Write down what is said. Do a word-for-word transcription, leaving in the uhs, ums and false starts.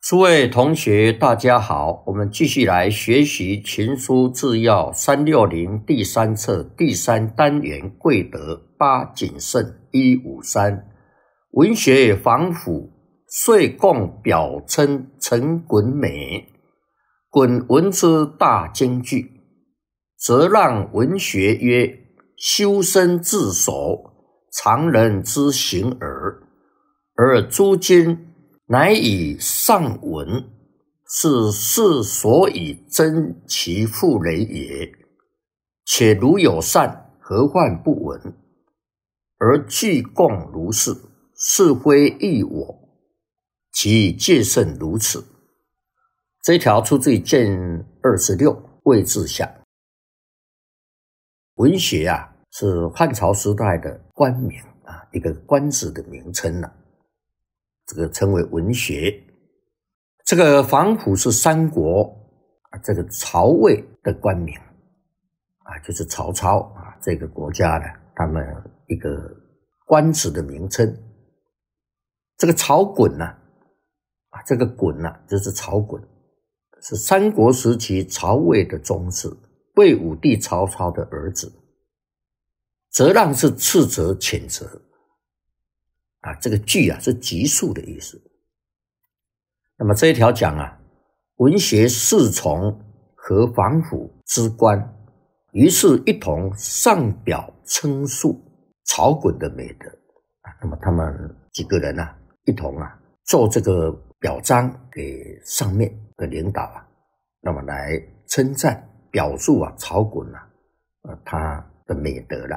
诸位同学，大家好，我们继续来学习《群书治要》三六零第三册第三单元贵德八谨慎一五三文学防腐，遂共表称陈衮美。衮闻之大惊惧，则让文学曰：修身自守，常人之行耳。而诸今乃以上文，是世所以争其妇雷也。且如有善，何患不闻？而俱共如是，是非异我，其戒慎如此。这一条出自于卷二十六魏志下。文学啊，是汉朝时代的官名啊，一个官职的名称啊，这个称为文学。这个防腐是三国啊，这个曹魏的官名啊，就是曹操啊这个国家的他们一个官职的名称。这个曹衮呢、啊，啊，这个衮呢、啊，就是曹衮，是三国时期曹魏的宗室，魏武帝曹操的儿子。责让是斥责、谴责啊，这个惧啊是急速的意思。那么这一条讲啊，文学侍从和防腐之官，于是一同上表称述曹衮的美德啊。那么他们几个人啊，一同啊做这个表彰给上面的领导啊，那么来称赞表述啊曹衮啊，呃他的美德了。